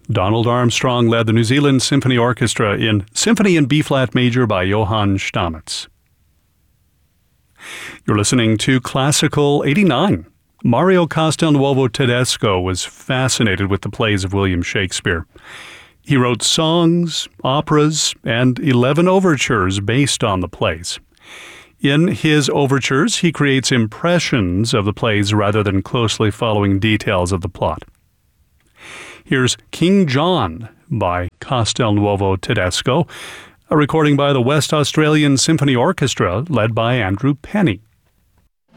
Donald Armstrong led the New Zealand Symphony Orchestra in Symphony in B-flat major by Johann Stamitz. You're listening to Classical 89. Mario Castelnuovo Tedesco was fascinated with the plays of William Shakespeare. He wrote songs, operas, and 11 overtures based on the plays. In his overtures, he creates impressions of the plays rather than closely following details of the plot. Here's King John by Castelnuovo Tedesco, a recording by the West Australian Symphony Orchestra led by Andrew Penny.